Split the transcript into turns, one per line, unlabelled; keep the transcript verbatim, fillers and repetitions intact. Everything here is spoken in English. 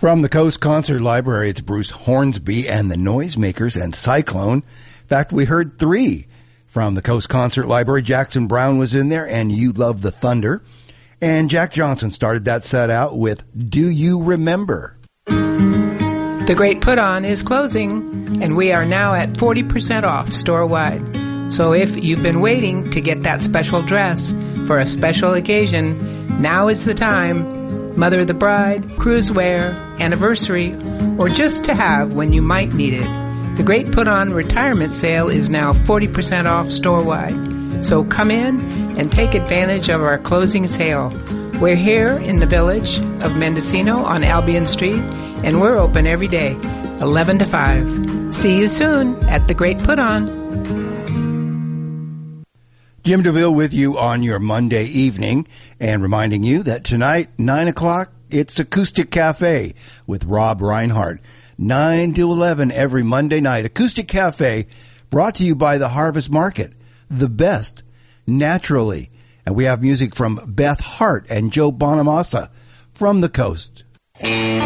From the Coast Concert Library, it's Bruce Hornsby and the Noisemakers and Cyclone. In fact, we heard three from the Coast Concert Library. Jackson Browne was in there, and You Love the Thunder. And Jack Johnson started that set out with Do You Remember?
The Great Put On is closing, and we are now at forty percent off store-wide. So if you've been waiting to get that special dress for a special occasion, now is the time. Mother of the bride, cruise wear, anniversary, or just to have when you might need it. The Great Put On retirement sale is now forty percent off store-wide. So come in and take advantage of our closing sale. We're here in the village of Mendocino on Albion Street, and we're open every day, eleven to five. See you soon at The Great Put On.
Jim DeVille with you on your Monday evening, and reminding you that tonight, nine o'clock, it's Acoustic Cafe with Rob Reinhardt. nine to eleven every Monday night. Acoustic Cafe brought to you by the Harvest Market, the best naturally. And we have music from Beth Hart and Joe Bonamassa from the coast.